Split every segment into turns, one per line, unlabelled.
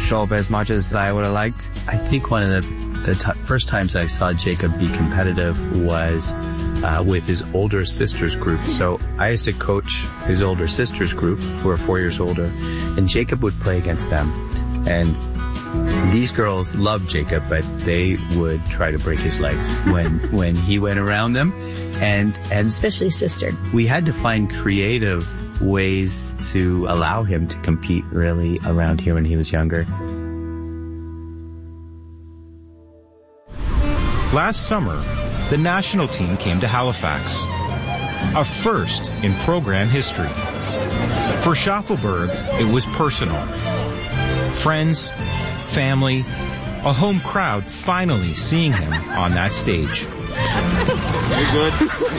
show up as much as I would have liked.
I think one of the first times I saw Jacob be competitive was with his older sister's group. So I used to coach his older sister's group, who are 4 years older, and Jacob would play against them. And these girls loved Jacob, but they would try to break his legs when he went around them. And
especially sister.
We had to find creative ways to allow him to compete really around here when he was younger.
Last summer, the national team came to Halifax, a first in program history. For Schaffelberg, it was personal. Friends, family, a home crowd finally seeing him on that stage.
You're good.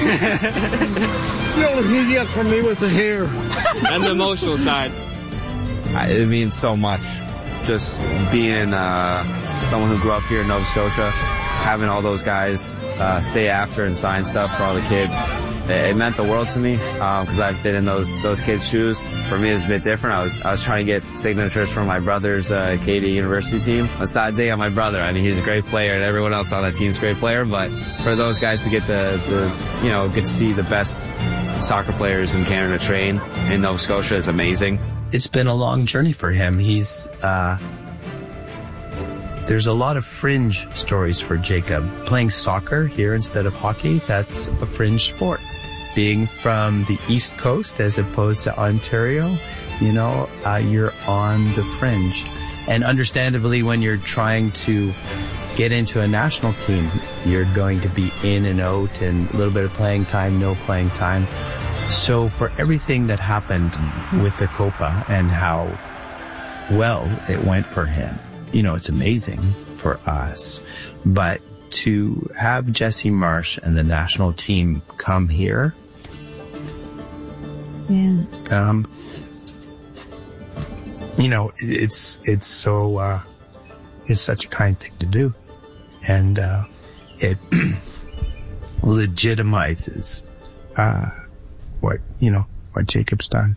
The only thing he got from me was the hair.
And the emotional side.
It means so much. Just being someone who grew up here in Nova Scotia, having all those guys stay after and sign stuff for all the kids. It meant the world to me because I've been in those kids' shoes. For me, it's a bit different. I was trying to get signatures from my brother's Acadia University team. It's not a dig on my brother. I mean, he's a great player, and everyone else on that team's a great player. But for those guys to get get to see the best soccer players in Canada train in Nova Scotia is amazing.
It's been a long journey for him. He's there's a lot of fringe stories for Jacob. Playing soccer here instead of hockey, that's a fringe sport. Being from the East Coast as opposed to Ontario, you're on the fringe. And understandably, when you're trying to get into a national team, you're going to be in and out and a little bit of playing time, no playing time. So for everything that happened with the Copa and how well it went for him, it's amazing for us. But to have Jesse Marsh and the national team come here, it's such a kind thing to do. And it legitimizes what Jacob's done.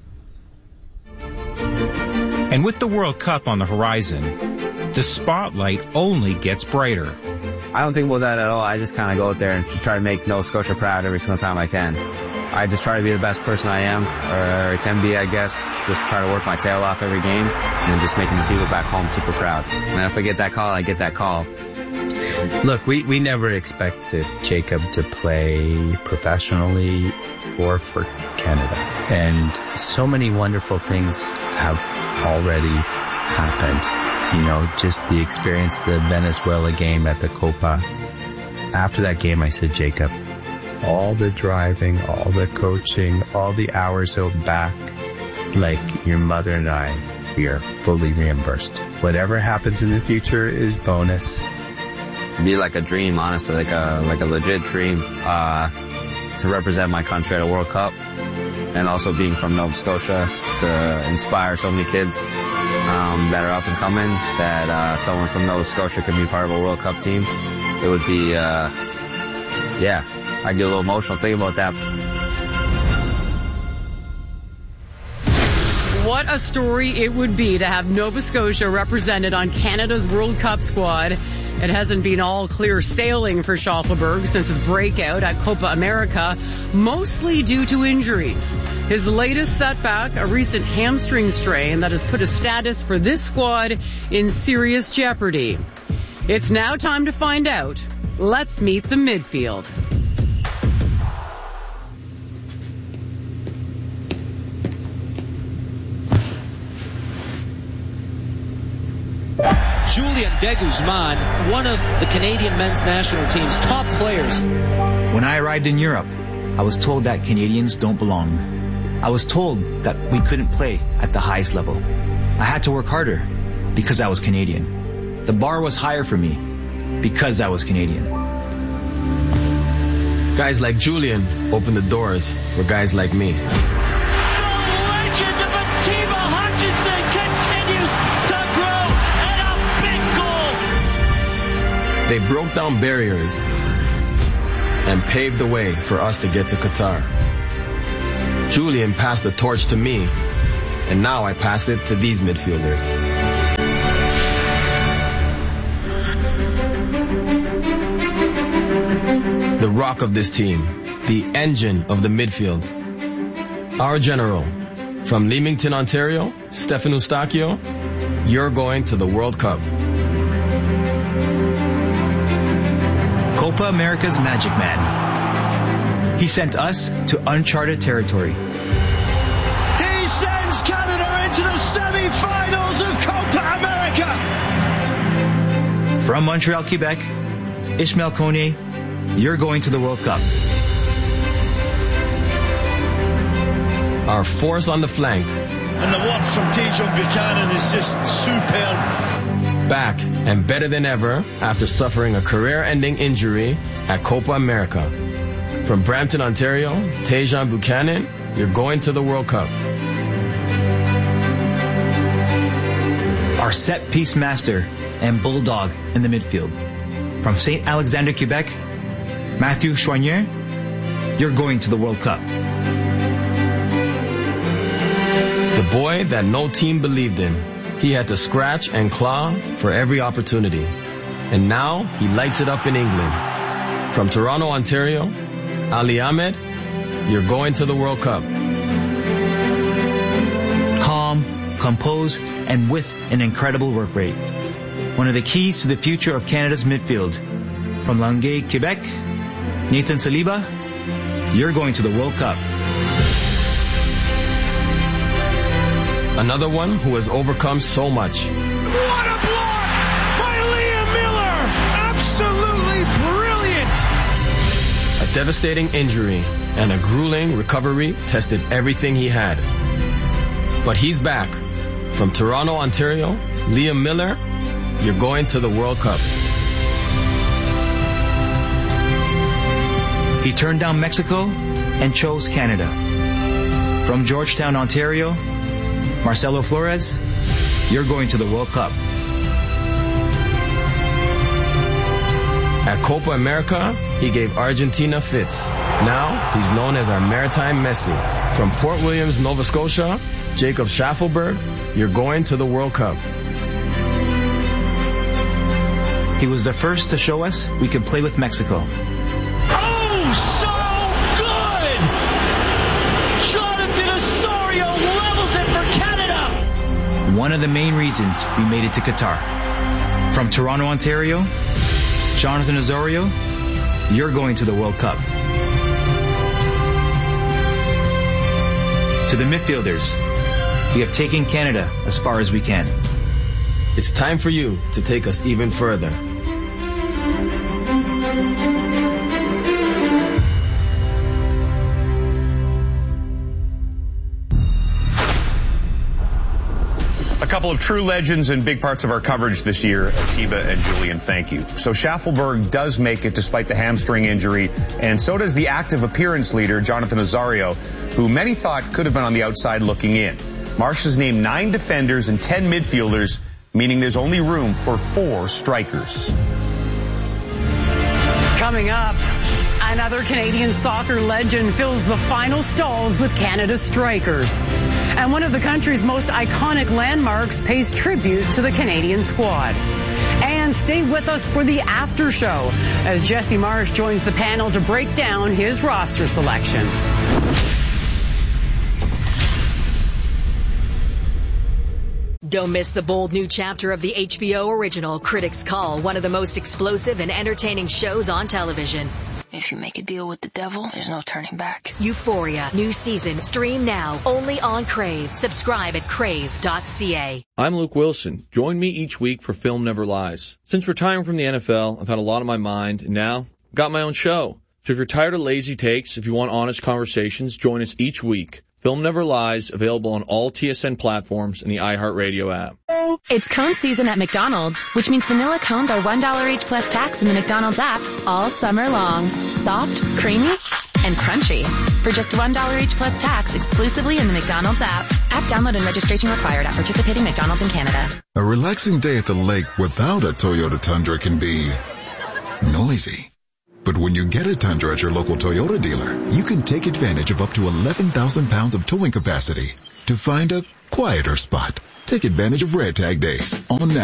And with the World Cup on the horizon, the spotlight only gets brighter.
I don't think about that at all. I just kind of go out there and try to make Nova Scotia proud every single time I can. I just try to be the best person I am, or can be, I guess. Just try to work my tail off every game, and just making the people back home super proud. And if I get that call, I get that call.
Look, we never expected Jacob to play professionally or for Canada. And so many wonderful things have already happened. Just the experience, the Venezuela game at the Copa. After that game, I said, Jacob, all the driving, all the coaching, all the hours out back, like your mother and I, we are fully reimbursed. Whatever happens in the future is bonus.
It'd be like a dream, honestly, like a legit dream, to represent my country at a World Cup. And also being from Nova Scotia, to inspire so many kids that are up and coming, that someone from Nova Scotia could be part of a World Cup team. It would be, I get a little emotional thinking about that.
What a story it would be to have Nova Scotia represented on Canada's World Cup squad. It hasn't been all clear sailing for Schaffelberg since his breakout at Copa America, mostly due to injuries. His latest setback, a recent hamstring strain that has put his status for this squad in serious jeopardy. It's now time to find out. Let's meet the midfield.
Julien De Guzman, one of the Canadian men's national team's top players.
When I arrived in Europe, I was told that Canadians don't belong. I was told that we couldn't play at the highest level. I had to work harder because I was Canadian. The bar was higher for me because I was Canadian.
Guys like Julien opened the doors for guys like me.
The legend of Atiba Hutchinson continues to grow, and a big goal.
They broke down barriers and paved the way for us to get to Qatar. Julien passed the torch to me, and now I pass it to these midfielders. rock of this team, the engine of the midfield. Our general, from Leamington, Ontario, Stefan Eustachio, you're going to the World Cup.
Copa America's Magic Man. He sent us to uncharted territory.
He sends Canada into the semi-finals of Copa America.
From Montreal, Quebec, Ishmael Kone, you're going to the World Cup.
Our force on the flank.
And the work from Tajon Buchanan is just superb.
Back and better than ever after suffering a career-ending injury at Copa America. From Brampton, Ontario, Tajon Buchanan, you're going to the World Cup.
Our set-piece master and bulldog in the midfield. From St. Alexander, Quebec, Matthew Choinière, you're going to the World Cup.
The boy that no team believed in. He had to scratch and claw for every opportunity. And now he lights it up in England. From Toronto, Ontario, Ali Ahmed, you're going to the World Cup.
Calm, composed, and with an incredible work rate. One of the keys to the future of Canada's midfield. From Longueuil, Quebec, Nathan Saliba, you're going to the World Cup.
Another one who has overcome so much.
What a block by Liam Miller! Absolutely brilliant!
A devastating injury and a grueling recovery tested everything he had. But he's back. From Toronto, Ontario, Liam Miller, you're going to the World Cup.
He turned down Mexico and chose Canada. From Georgetown, Ontario, Marcelo Flores, you're going to the World Cup.
At Copa America, he gave Argentina fits. Now, he's known as our maritime Messi. From Port Williams, Nova Scotia, Jacob Schaffelberg, you're going to the World Cup.
He was the first to show us we could play with Mexico.
Oh, so good! Jonathan Osorio levels it for Canada!
One of the main reasons we made it to Qatar. From Toronto, Ontario, Jonathan Osorio, you're going to the World Cup. To the midfielders, we have taken Canada as far as we can.
It's time for you to take us even further.
A couple of true legends in big parts of our coverage this year, Atiba and Julian, thank you. So Schaffelberg does make it despite the hamstring injury, and so does the active appearance leader, Jonathan Osorio, who many thought could have been on the outside looking in. Marsh has named 9 defenders and 10 midfielders, meaning there's only room for 4 strikers.
Coming up, another Canadian soccer legend fills the final stalls with Canada's strikers. And one of the country's most iconic landmarks pays tribute to the Canadian squad. And stay with us for the after show as Jesse Marsh joins the panel to break down his roster selections.
Don't miss the bold new chapter of the HBO original Critics Call, one of the most explosive and entertaining shows on television.
If you make a deal with the devil, there's no turning back.
Euphoria, new season, stream now, only on Crave. Subscribe at crave.ca.
I'm Luke Wilson. Join me each week for Film Never Lies. Since retiring from the NFL, I've had a lot on my mind, and now I've got my own show. So if you're tired of lazy takes, if you want honest conversations, join us each week. Film Never Lies, available on all TSN platforms and the iHeartRadio app.
It's cone season at McDonald's, which means vanilla cones are $1 each plus tax in the McDonald's app all summer long. Soft, creamy, and crunchy. For just $1 each plus tax exclusively in the McDonald's app. App download and registration required at participating McDonald's in Canada.
A relaxing day at the lake without a Toyota Tundra can be noisy. But when you get a Tundra at your local Toyota dealer, you can take advantage of up to 11,000 pounds of towing capacity to find a quieter spot. Take advantage of Red Tag Days on now.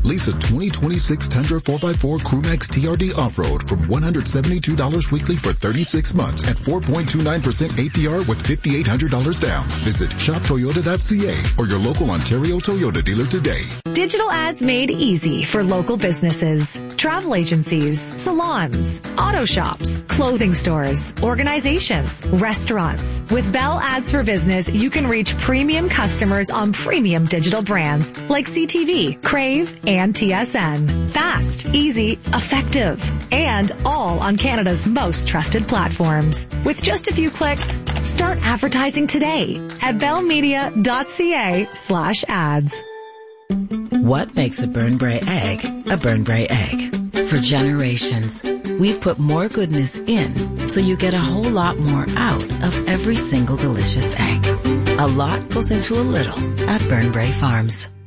Lease a 2026 Tundra 4x4 Crewmax TRD Off-Road from $172 weekly for 36 months at 4.29% APR with $5,800 down. Visit shoptoyota.ca or your local Ontario Toyota dealer today.
Digital ads made easy for local businesses, travel agencies, salons, auto shops, clothing stores, organizations, restaurants. With Bell Ads for Business, you can reach premium customers on premium digital brands like CTV, Crave, and TSN. Fast, easy, effective, and all on Canada's most trusted platforms. With just a few clicks, start advertising today at bellmedia.ca/ads.
What makes a Burnbrae egg a Burnbrae egg? For generations, we've put more goodness in so you get a whole lot more out of every single delicious egg. A lot goes into a little at Burnbrae Farms.